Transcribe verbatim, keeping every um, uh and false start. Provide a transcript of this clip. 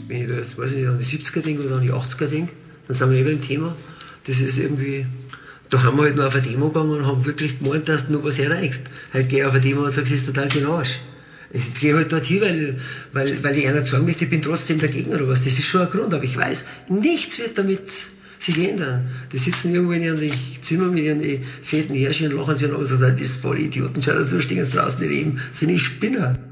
wenn ich da jetzt, weiß ich nicht, an die siebziger denke oder an die achtziger denke, dann sind wir eben im Thema. Das ist irgendwie, da haben wir halt nur auf eine Demo gegangen und haben wirklich gemeint, dass du noch was erreichst. Heute gehe ich auf eine Demo und sage, es ist total für den Arsch. Ich gehe halt dort hin, weil, weil, weil ich einer sagen möchte, ich bin trotzdem dagegen oder was. Das ist schon ein Grund, aber ich weiß, nichts wird damit sich ändern. Die sitzen irgendwo in ihren Zimmern mit ihren fetten Härchen und lachen sich an, aber sagen, das ist voll Idioten, schau, so stehen sie draußen nicht eben, sind die Spinner.